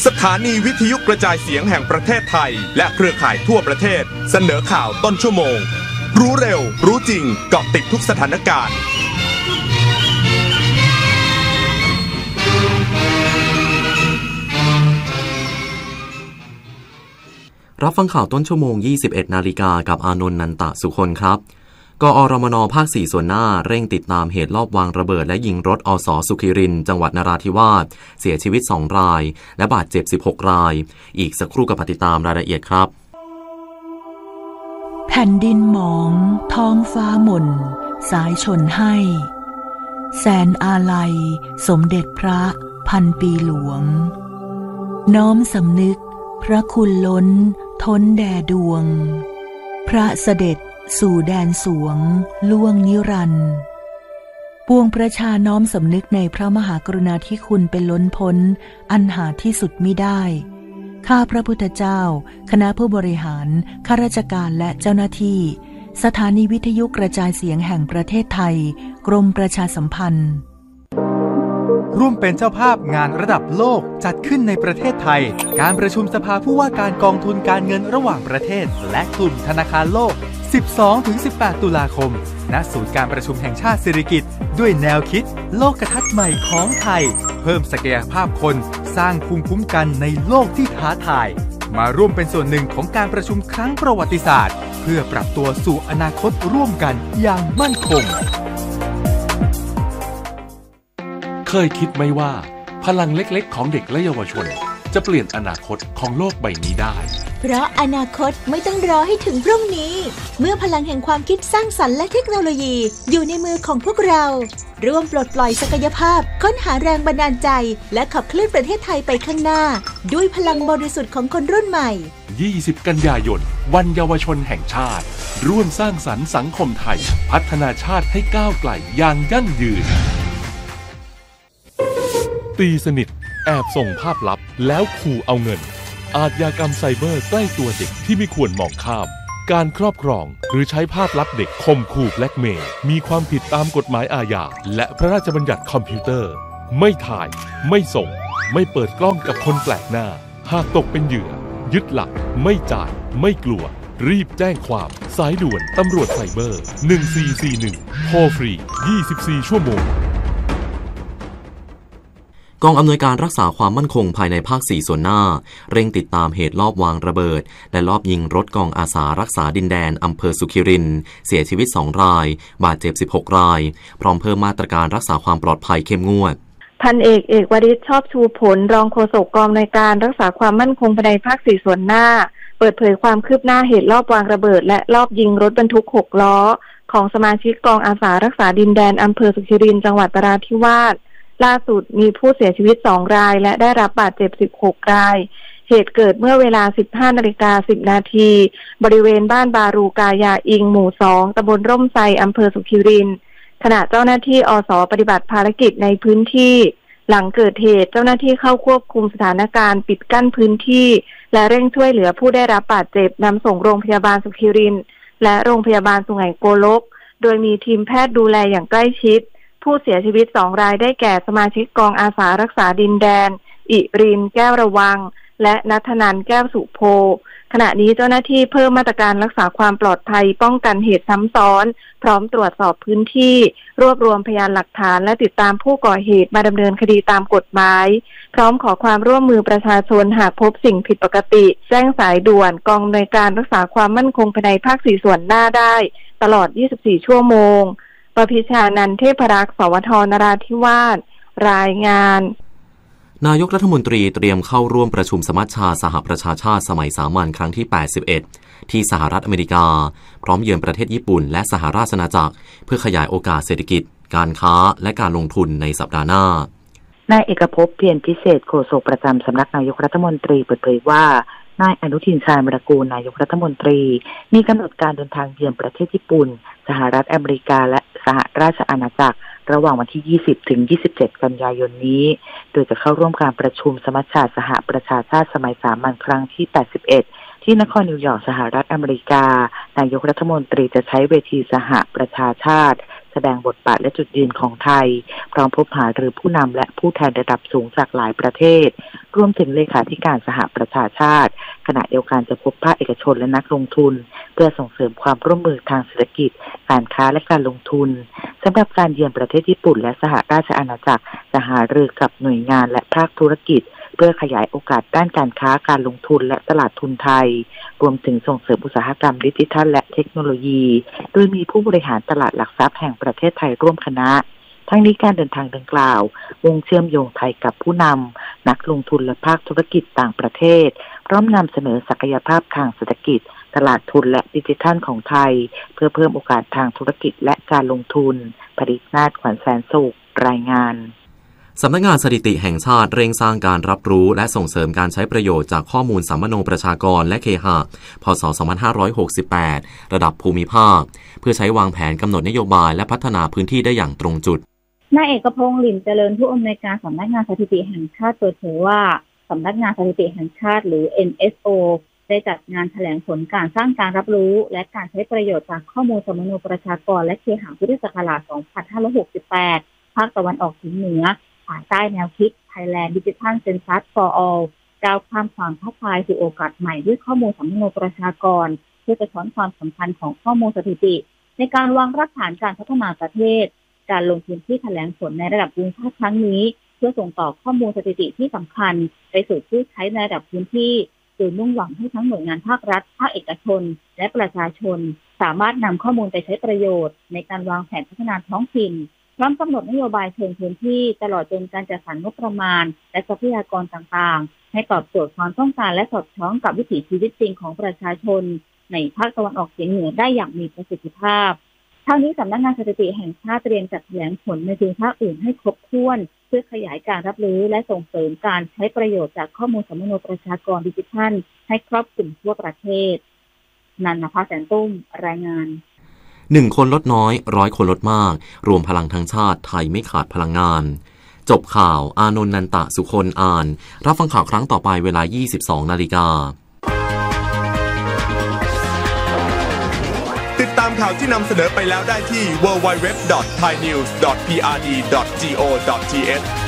สถานีวิทยุกระจายเสียงแห่งประเทศไทยและเครือข่ายทั่วประเทศเสนอข่าวต้นชั่วโมงรู้เร็วรู้จริงเกาะติดทุกสถานการณ์รับฟังข่าวต้นชั่วโมง 21 นาฬิกากับอานนท์ นันตะสุคนครับกอรมน.ภาค 4 ส่วนหน้าเร่งติดตามเหตุลอบวางระเบิดและยิงรถอส.สุขิรินทร์จังหวัดนราธิวาสเสียชีวิต2รายและบาดเจ็บ16รายอีกสักครู่กับติดตามรายละเอียดครับแผ่นดินหมองท้องฟ้าหม่นสายชนให้แสนอาลัยสมเด็จพระพันปีหลวงน้อมสำนึกพระคุณล้นท้นแด่ดวงพระเสด็จสู่แดนสวงล่วงนิรันดร์ปวงประชาน้อมสำนึกในพระมหากรุณาธิคุณเป็นล้นพ้นอันหาที่สุดมิได้ข้าพระพุทธเจ้าคณะผู้บริหารข้าราชการและเจ้าหน้าที่สถานีวิทยุกระจายเสียงแห่งประเทศไทยกรมประชาสัมพันธ์ร่วมเป็นเจ้าภาพงานระดับโลกจัดขึ้นในประเทศไทยการประชุมสภาผู้ว่าการกองทุนการเงินระหว่างประเทศและกลุ่มธนาคารโลก 12-18 ตุลาคมณศูนย์การประชุมแห่งชาติสิริกิติ์ด้วยแนวคิดโลกทัศน์ใหม่ของไทยเพิ่มศักยภาพคนสร้างภูมิคุ้มกันในโลกที่ท้าทายมาร่วมเป็นส่วนหนึ่งของการประชุมครั้งประวัติศาสตร์เพื่อปรับตัวสู่อนาคตร่วมกันอย่างมั่นคงเคยคิดไหมว่าพลังเล็กๆของเด็กและเยาวชนจะเปลี่ยนอนาคตของโลกใบนี้ได้เพราะอนาคตไม่ต้องรอให้ถึงพรุ่งนี้เมื่อพลังแห่งความคิดสร้างสรรค์และเทคโนโลยีอยู่ในมือของพวกเราร่วมปลดปล่อยศักยภาพค้นหาแรงบันดาลใจและขับเคลื่อนประเทศไทยไปข้างหน้าด้วยพลังบริสุทธิ์ของคนรุ่นใหม่ 20 กันยายนวันเยาวชนแห่งชาติร่วมสร้างสรรค์สังคมไทยพัฒนาชาติให้ก้าวไกลอย่างยั่งยืนตีสนิทแอบส่งภาพลับแล้วขู่เอาเงินอาชญากรรมไซเบอร์ใกล้ตัวเด็กที่ไม่ควรมองข้ามการครอบครองหรือใช้ภาพลับเด็กข่มขู่แบล็กเมย์มีความผิดตามกฎหมายอาญาและพระราชบัญญัติคอมพิวเตอร์ไม่ถ่ายไม่ส่งไม่เปิดกล้องกับคนแปลกหน้าหากตกเป็นเหยื่อยึดหลักไม่จ่ายไม่กลัวรีบแจ้งความสายด่วนตำรวจไซเบอร์1441โทรฟรี24ชั่วโมงกองอำนวยการรักษาความมั่นคงภายในภาค 4 ส่วนหน้าเร่งติดตามเหตุลอบวางระเบิดและลอบยิงรถกองอาสารักษาดินแดนอำเภอสุขิรินทร์เสียชีวิต2รายบาดเจ็บ16รายพร้อมเพิ่มมาตรการรักษาความปลอดภัยเข้มงวดพันเอกวริศชอบชูผลรองโฆษกกองอำนวยการรักษาความมั่นคงภายในภาค 4 ส่วนหน้าเปิดเผยความคืบหน้าเหตุลอบวางระเบิดและลอบยิงรถบรรทุก6ล้อของสมาชิกกองอาสารักษาดินแดนอำเภอสุขิรินทร์จังหวัดนราธิวาสล่าสุดมีผู้เสียชีวิต2รายและได้รับบาดเจ็บ16รายเหตุเกิดเมื่อเวลา 15:10 นาทีบริเวณบ้านบารูกายาอิงหมู่2ตำบลร่มไทรอำเภอสุขิรินทร์ขณะเจ้าหน้าที่อส.ปฏิบัติภารกิจในพื้นที่หลังเกิดเหตุเจ้าหน้าที่เข้าควบคุมสถานการณ์ปิดกั้นพื้นที่และเร่งช่วยเหลือผู้ได้รับบาดเจ็บนำส่งโรงพยาบาลสุขิรินทร์และโรงพยาบาลสุไหงโกลกโดยมีทีมแพทย์ดูแลอย่างใกล้ชิดผู้เสียชีวิต2รายได้แก่สมาชิกกองอาสารักษาดินแดนอิรินแก้วระวังและณัฐนันท์แก้วสุโพขณะนี้เจ้าหน้าที่เพิ่มมาตรการรักษาความปลอดภัยป้องกันเหตุซ้ำซ้อนพร้อมตรวจสอบพื้นที่รวบรวมพยานหลักฐานและติดตามผู้ก่อเหตุมาดำเนินคดีตามกฎหมายพร้อมขอความร่วมมือประชาชนหากพบสิ่งผิดปกติแจ้งสายด่วนกองอำนวยการรักษาความมั่นคงภายในภาค 4 ส่วนหน้าได้ตลอด24ชั่วโมงประภิชานันท์เทพรักษ์สวทนราธิวาสรายงานนายกรัฐมนตรีเตรียมเข้าร่วมประชุมสมัชชาสหประชาชาติสมัยสามัญครั้งที่81ที่สหรัฐอเมริกาพร้อมเยือนประเทศญี่ปุ่นและสหราชอาณาจักรเพื่อขยายโอกาสเศรษฐกิจการค้าและการลงทุนในสัปดาห์หน้านายเอกภพเพียรพิเศษโฆษกประจำสำนักนายกรัฐมนตรีเปิดเผยว่านายอนุทินชาญวิรากูลนายกรัฐมนตรีมีกำหนดการเดินทางเยือนประเทศญี่ปุ่นสหรัฐอเมริกาและสหราชอาณาจักรระหว่างวันที่20ถึง27กันยายนนี้โดยจะเข้าร่วมการประชุมสมัชชาสหประชาชาติสมัยสามัญครั้งที่81ที่นครนิวยอร์กสหรัฐอเมริกานายกรัฐมนตรีจะใช้เวทีสหประชาชาติแสดงบทบาทและจุดยืนของไทยพร้อมพบหารือผู้นำและผู้แทนระดับสูงจากหลายประเทศรวมถึงเลขาธิการสหประชาชาติขณะเดียวกันจะพบภาคเอกชนและนักลงทุนเพื่อส่งเสริมความร่วมมือทางเศรษฐกิจการค้าและการลงทุนสำหรับการเยือนประเทศญี่ปุ่นและสหราชอาณาจักรจะหารือกับหน่วยงานและภาคธุรกิจเพื่อขยายโอกาสด้านการค้าการลงทุนและตลาดทุนไทยรวมถึงส่งเสริมอุตสาหกรรมดิจิทัลและเทคโนโลยีโดยมีผู้บริหารตลาดหลักทรัพย์แห่งประเทศไทยร่วมคณะทั้งนี้การเดินทางดังกล่าวมุ่งเชื่อมโยงไทยกับผู้นำนักลงทุนและภาคธุรกิจต่างประเทศพร้อมนำเสนอศักยภาพทางเศรษฐกิจตลาดทุนและดิจิทัลของไทยเพื่อเพิ่มโอกาสทางธุรกิจและการลงทุนปริศนาถ ขวัญแสนสุขรายงานสำนักงานสถิติแห่งชาติเร่งสร้างการรับรู้และส่งเสริมการใช้ประโยชน์จากข้อมูลสัมมโนประชากรและเคหะ พ.ศ. 2568 ระดับภูมิภาคเพื่อใช้วางแผนกำหนดนโยบายและพัฒนาพื้นที่ได้อย่างตรงจุดนายเอกพงษ์ หลิ่นเจริญผู้อำนวยการสำนักงานสถิติแห่งชาติเปิดเผยว่าสำนักงานสถิติแห่งชาติหรือ NSO ได้จัดงานแถลงผลการสร้างการรับรู้และการใช้ประโยชน์จากข้อมูลสัมมโนประชากรและเคหะพุทธศักราช 2568 ภาคตะวันออกเฉียงเหนือภายใต้แนวคิด Thailand Digital Census for All ก้าวข้ามความท้าทายสู่โอกาสใหม่ด้วยข้อมูลสัมมโนประชากรเพื่อสะท้อนความสำคัญของข้อมูลสถิติในการวางรากฐานการพัฒนาประเทศการลงพื้นที่แถลงผลในระดับภูมิภาคครั้งนี้เพื่อส่งต่อข้อมูลสถิติที่สำคัญไปสู่ผู้ใช้ในระดับพื้นที่โดยมุ่งหวังให้ทั้งหน่วยงานภาครัฐภาคเอกชนและประชาชนสามารถนำข้อมูลไปใช้ประโยชน์ในการวางแผนพัฒนาท้องถิ่นพร้อมกำหนดนโยบายเชิงพื้นที่ตลอดจนการจัดสรรงบประมาณและทรัพยากรต่างๆให้ตอบโจทย์ความต้องการและสอดคล้องกับวิถีชีวิตจริงของประชาชนในภาคตะวันออกเฉียงเหนือได้อย่างมีประสิทธิภาพทั้งนี้สำนักงานสถิติแห่งชาติเตรียมจัดแถลงผลในภูมิภาคอื่นให้ครบถ้วนเพื่อขยายการรับรู้และส่งเสริมการใช้ประโยชน์จากข้อมูลสัมมโนประชากรดิจิทัลให้ครอบคลุมทั่วประเทศนันทภาแสนตุ้มรายงาน 1 คนลดน้อย100 คนลดมากรวมพลังทั้งชาติไทยไม่ขาดพลังงานจบข่าวอานนท์ นันตะสุคนอ่านรับฟังข่าวครั้งต่อไปเวลา 22:00 น. ติดตามข่าวที่นำเสนอไปแล้วได้ที่ www.thainews.prd.go.th